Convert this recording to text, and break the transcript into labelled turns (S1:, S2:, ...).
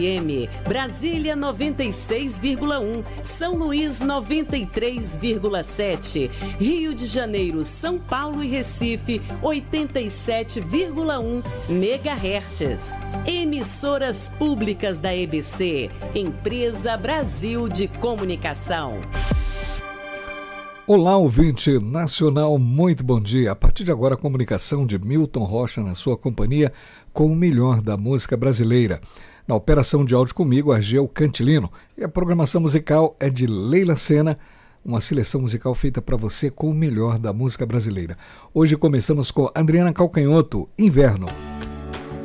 S1: Brasília 96,1, São Luís 93,7, Rio de Janeiro, São Paulo e Recife 87,1 MHz. Emissoras públicas da EBC, Empresa Brasil de Comunicação.
S2: Olá, ouvinte nacional, muito bom dia. A partir de agora, a comunicação de Milton Rocha na sua companhia com o melhor da música brasileira. Na operação de áudio comigo, Argel Cantilino. E a programação musical é de Leila Sena, uma seleção musical feita para você com o melhor da música brasileira. Hoje começamos com Adriana Calcanhoto, Inverno.